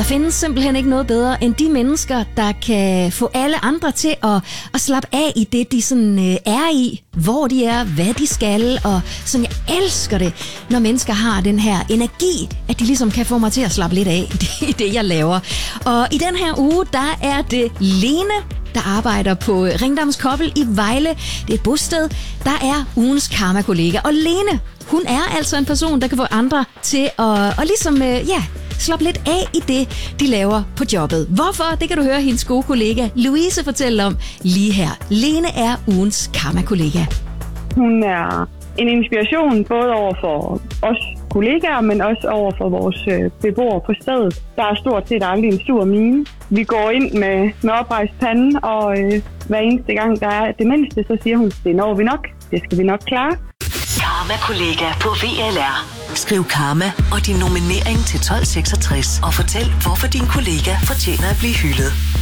Der findes simpelthen ikke noget bedre end de mennesker, der kan få alle andre til at slappe af i det, de sådan er i, hvor de er, hvad de skal, og sådan, jeg elsker det, når mennesker har den her energi, at de ligesom kan få mig til at slappe lidt af i det, jeg laver. Og i den her uge, der er det Lene, der arbejder på Ringdams Kobbel i Vejle. Det er et bosted, der er ugens karma-kollega. Og Lene, hun er altså en person, der kan få andre til at ligesom, slappe lidt af i det, de laver på jobbet. Hvorfor? Det kan du høre hendes gode kollega Louise fortælle om lige her. Lene er ugens karma-kollega. Hun er en inspiration både over for os kollegaer, men også over for vores beboere på stedet. Der er stort set aldrig en sur mine. Vi går ind med oprejst pande, og hver eneste gang, der er det mindste, så siger hun, det når vi nok. Det skal vi nok klare. Karma-kollega på VLR. Skriv karma og din nominering til 1266 og fortæl, hvorfor din kollega fortjener at blive hyldet.